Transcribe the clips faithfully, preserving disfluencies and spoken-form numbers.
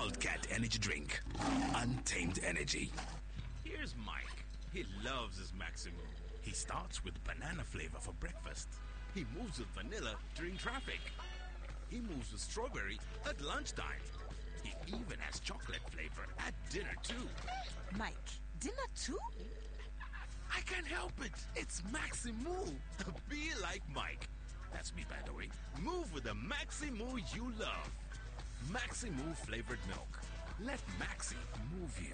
Wildcat Energy Drink. Untamed energy. Here's Mike. He loves his Maximo. He starts with banana flavor for breakfast. He moves with vanilla during traffic. He moves with strawberry at lunchtime. He even has chocolate flavor at dinner too. Mike, dinner too? I can't help it. It's Maximo. Be like Mike. That's me, by the way. Move with the Maximo you love. Maximo flavored milk. Let Maxi move you.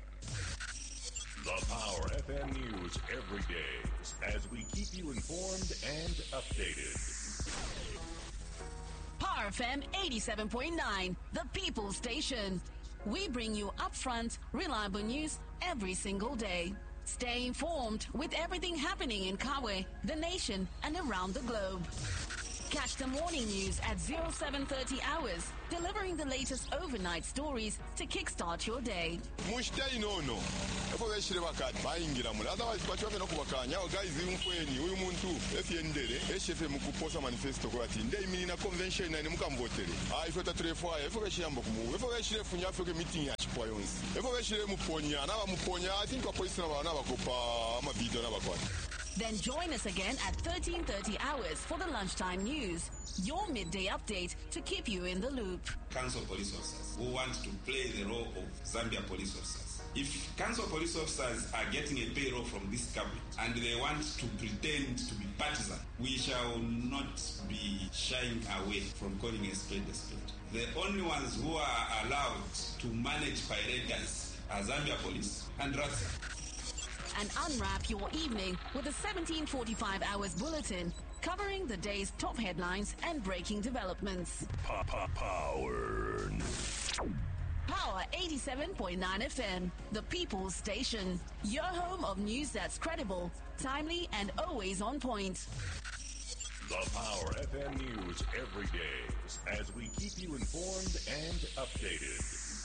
The Power F M News every day as we keep you informed and updated. Power F M eighty-seven point nine, the People Station. We bring you upfront, reliable news every single day. Stay informed with everything happening in Kawe, the nation, and around the globe. Catch the morning news at oh seven thirty hours, delivering the latest overnight stories to kickstart your day. Mushtai no no. Efo beshire bakati bayingira mu. Otherwise kwacho bafena kubakanya guys umfweni uyu muntu efyendere eshefe mukuposa manifesto kwa ati ndey minina convention na mukamvotere. Ah ifo tatrefo efo beshiyamba kumu. Efo beshire funya afike meeting ya chipwa yonse. Efo beshire muponya na bamuponya I think kwa police na bana bakopa ama video na bakwati. Then join us again at thirteen thirty hours for the lunchtime news, your midday update to keep you in the loop. Council police officers who want to play the role of Zambia police officers. If council police officers are getting a payroll from this government and they want to pretend to be partisan, we shall not be shying away from calling a spade a spade. The only ones who are allowed to manage pirates are Zambia police and R A T S A. And unwrap your evening with a seventeen forty-five hours bulletin covering the day's top headlines and breaking developments. Power. Power eighty-seven point nine F M, the People's Station. Your home of news that's credible, timely, and always on point. The Power F M News every day as we keep you informed and updated.